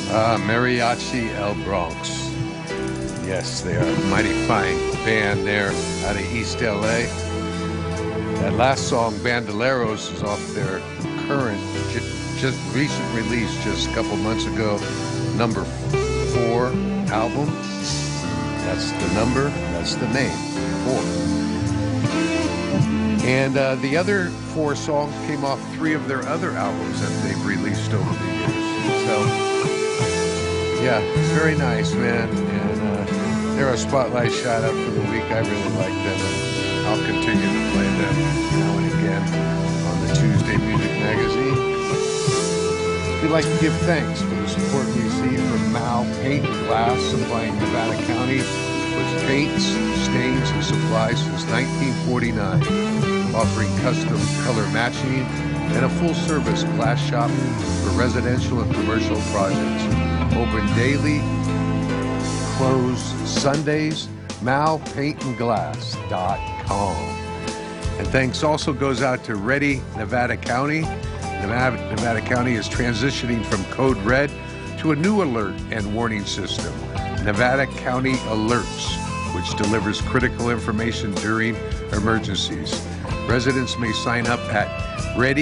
Mariachi El Bronx. Yes, they are a mighty fine band there out of East LA. That last song, Bandoleros, is off their current, just recent release, just a couple months ago, number 4 album. That's the number, that's the name, 4. And the other 4 songs came off 3 of their other albums that they've released over the years. So, yeah, very nice, man. And they're a spotlight shout out for the week. I really like them. And I'll continue to play them now and again on the Tuesday Music Magazine. We'd like to give thanks for the support we receive from Mal Paint and Glass, supplying Nevada County with paints, stains, and supplies since 1949, offering custom color matching and a full-service glass shop for residential and commercial projects. Open daily, closed Sundays, malpaintandglass.com. And thanks also goes out to Ready, Nevada County. Nevada County is transitioning from Code Red to a new alert and warning system, Nevada County Alerts, which delivers critical information during emergencies. Residents may sign up at Ready